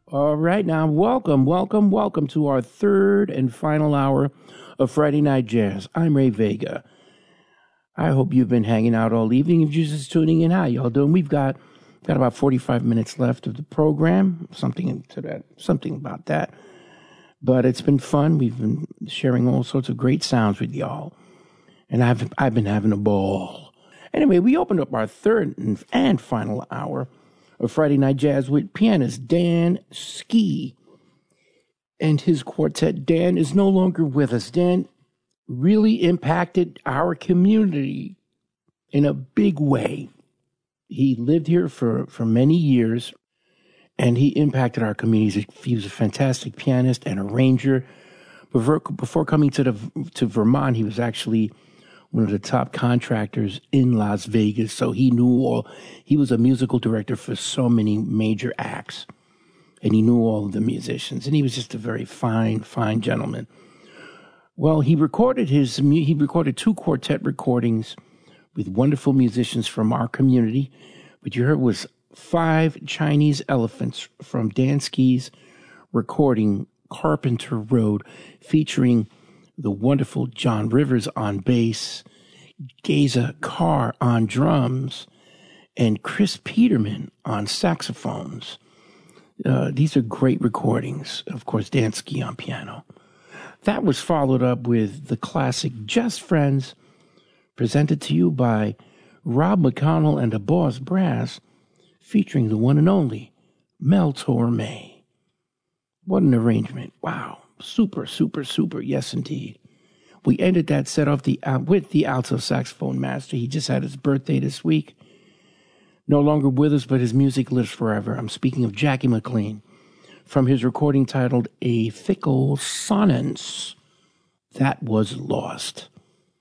All right, now welcome to our third and final hour of Friday Night Jazz. I'm Ray Vega. I hope you've been hanging out all evening. If you're just tuning in, how y'all doing? We've got about 45 minutes left of the program, something about that. But it's been fun. We've been sharing all sorts of great sounds with y'all, and I've been having a ball. Anyway, we opened up our third and final hour of Friday Night Jazz with pianist Dan Ski and his quartet. Dan is no longer with us. Dan really impacted our community in a big way. He lived here for many years, and he impacted our community. He was a fantastic pianist and arranger. Before coming to Vermont, he was actually one of the top contractors in Las Vegas. So he was a musical director for so many major acts, and he knew all of the musicians, and he was just a very fine gentleman. Well, he recorded two quartet recordings with wonderful musicians from our community. What you heard was 5 Chinese Elephants from Dan Ski's recording, Carpenter Road, featuring the wonderful John Rivers on bass, Geza Carr on drums, and Chris Peterman on saxophones. These are great recordings. Of course, Dan Ski on piano. That was followed up with the classic Just Friends, presented to you by Rob McConnell and the Boss Brass, featuring the one and only Mel Torme. What an arrangement. Wow. Super. Yes, indeed. We ended that set off with the alto saxophone master. He just had his birthday this week. No longer with us, but his music lives forever. I'm speaking of Jackie McLean from his recording titled A Fickle Sonance. That was lost.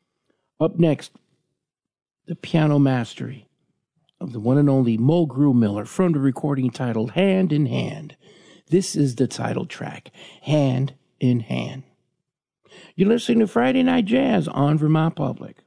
Up next, the piano mastery of the one and only Mulgrew Miller from the recording titled Hand in Hand. This is the title track, Hand in Hand. You're listening to Friday Night Jazz on Vermont Public.